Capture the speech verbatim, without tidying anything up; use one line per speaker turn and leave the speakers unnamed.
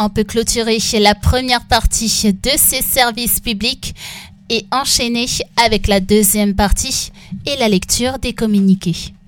On peut clôturer la première partie de ces services publics et enchaîner avec la deuxième partie et la lecture des communiqués.